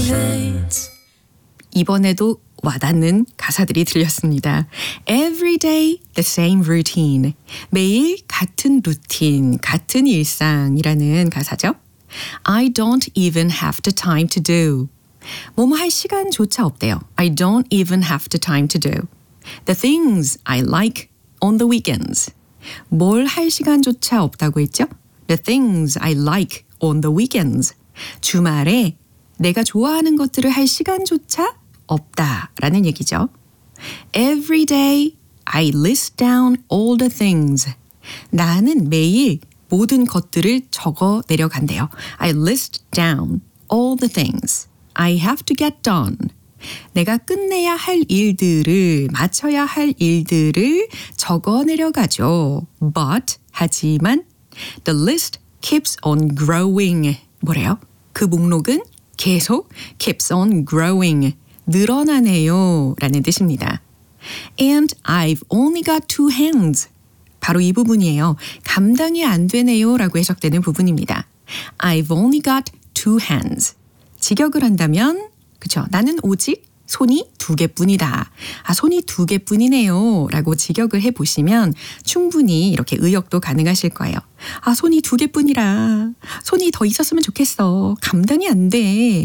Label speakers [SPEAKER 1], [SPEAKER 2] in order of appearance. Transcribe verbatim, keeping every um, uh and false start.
[SPEAKER 1] elevates.
[SPEAKER 2] 이번에도 와닿는 가사들이 들렸습니다. Every day the same routine. 매일 같은 루틴, 같은 일상이라는 가사죠. I don't even have the time to do. 뭐뭐 할 시간조차 없대요. I don't even have the time to do. The things I like on the weekends. 뭘 할 시간조차 없다고 했죠? The things I like on the weekends. 주말에 내가 좋아하는 것들을 할 시간조차 없다라는 얘기죠. Every day I list down all the things. 나는 매일 모든 것들을 적어 내려간대요. I list down all the things I have to get done. 내가 끝내야 할 일들을, 마쳐야 할 일들을 적어 내려가죠. But, 하지만 the list keeps on growing. 뭐래요? 그 목록은 계속 keeps on growing. 늘어나네요. 라는 뜻입니다. And I've only got two hands. 바로 이 부분이에요. 감당이 안 되네요. 라고 해석되는 부분입니다. I've only got two hands. 직역을 한다면 그쵸? 나는 오직 손이 두 개뿐이다. 아, 손이 두 개뿐이네요. 라고 직역을 해보시면 충분히 이렇게 의역도 가능하실 거예요. 아, 손이 두 개뿐이라. 손이 더 있었으면 좋겠어. 감당이 안 돼.